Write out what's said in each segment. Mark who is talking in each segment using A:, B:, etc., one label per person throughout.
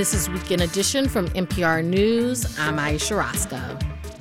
A: This is Weekend Edition from NPR News. I'm Aisha Roscoe.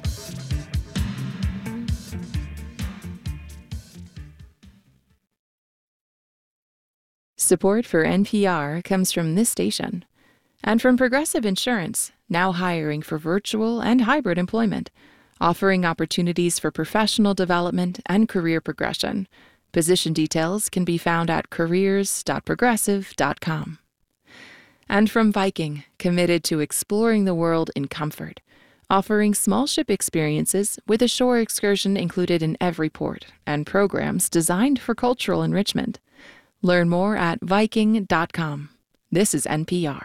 B: Support for NPR comes from this station and from Progressive Insurance, now hiring for virtual and hybrid employment, offering opportunities for professional development and career progression. Position details can be found at careers.progressive.com. And from Viking, committed to exploring the world in comfort, offering small ship experiences with a shore excursion included in every port and programs designed for cultural enrichment. Learn more at Viking.com. This is NPR.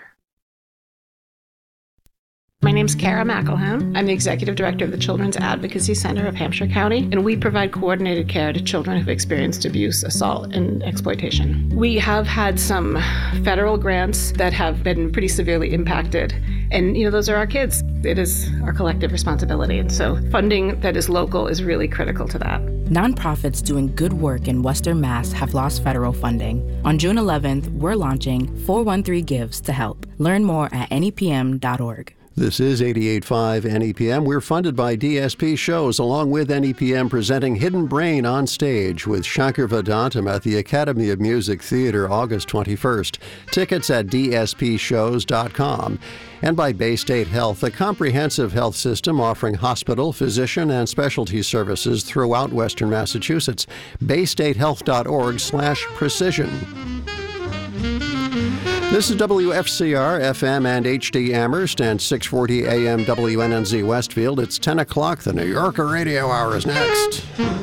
C: My name's Kara McElhone. I'm the Executive Director of the Children's Advocacy Center of Hampshire County, and we provide coordinated care to children who've experienced abuse, assault, and exploitation. We have had some federal grants that have been pretty severely impacted, and those are our kids. It is our collective responsibility, and so funding that is local is really critical to that.
D: Nonprofits doing good work in Western Mass have lost federal funding. On June 11th, we're launching 413 Gives to help. Learn more at nepm.org.
E: This is 88.5 NEPM. We're funded by DSP Shows, along with NEPM presenting Hidden Brain on stage with Shankar Vedantam at the Academy of Music Theater August 21st. Tickets at dspshows.com. And by Baystate Health, a comprehensive health system offering hospital, physician, and specialty services throughout Western Massachusetts. baystatehealth.org/precision. This is WFCR, FM and HD Amherst, and 640 AM WNNZ Westfield. It's 10 o'clock. The New Yorker Radio Hour is next.